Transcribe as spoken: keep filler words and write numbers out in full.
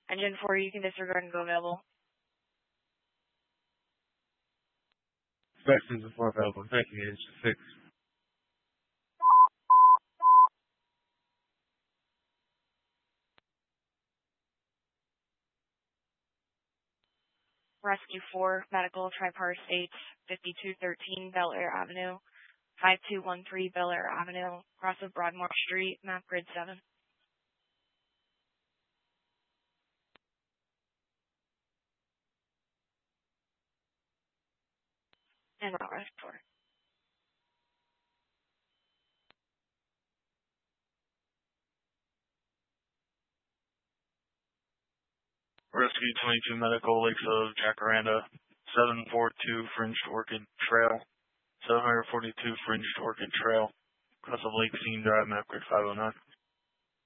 Engine four, you can disregard and go available. Specs engine four available. Thank you, engine six. Rescue four, medical, Tripar Estates, fifty-two thirteen Bel Air Avenue, five two one three Bel Air Avenue, cross of Broadmoor Street, map grid seven. And route rescue four. Rescue twenty-two Medical, Lakes of Jacaranda, seven forty-two Fringed Orchid Trail, seven forty-two Fringed Orchid Trail, cross of Lake Scene Drive, map grid five oh nine.